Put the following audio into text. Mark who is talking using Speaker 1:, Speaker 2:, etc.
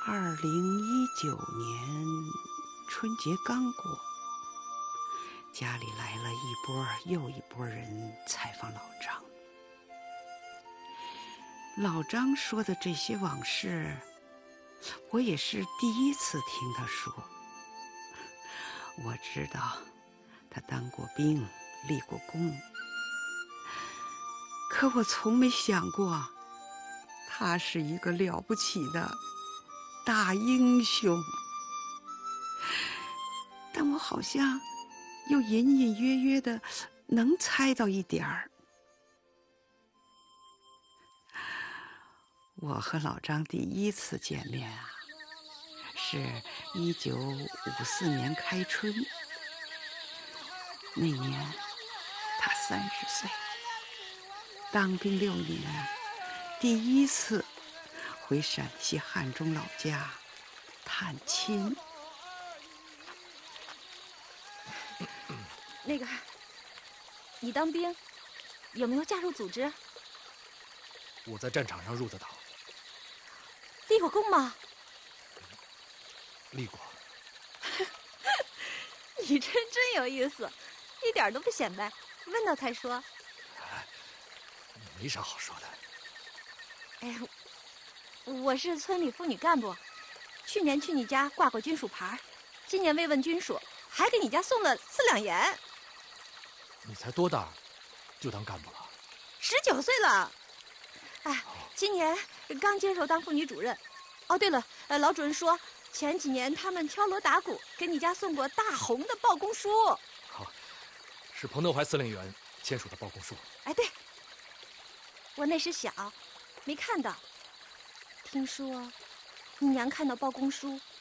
Speaker 1: 2019年春节刚过，家里来了一波又一波人采访老张。老张说的这些往事，我也是第一次听他说。我知道他当过兵，立过功，可我从没想过他是一个了不起的大英雄。但我好像又隐隐约约的能猜到一点儿。我和老张第一次见面啊，是1954年开春。那年他30岁，当兵6年，第一次回陕西汉中老家探亲。
Speaker 2: 那个，你当兵有没有加入组织？
Speaker 3: 我在战场上入的党。
Speaker 2: 立过功吗？
Speaker 3: 立过。
Speaker 2: 你真有意思，一点都不显摆，问到才说。
Speaker 3: 没啥好说的。
Speaker 2: 哎呀，我是村里妇女干部，去年去你家挂过军属牌，今年慰问军属，还给你家送了4两盐。
Speaker 3: 你才多大，就当干部了
Speaker 2: ？19岁了。哎，今年刚接手当妇女主任。哦，对了，老主任说前几年他们敲锣打鼓给你家送过大红的报功书。
Speaker 3: 好，是彭德怀司令员签署的报功书。
Speaker 2: 哎，对，我那时小，没看到。听说你娘看到报功书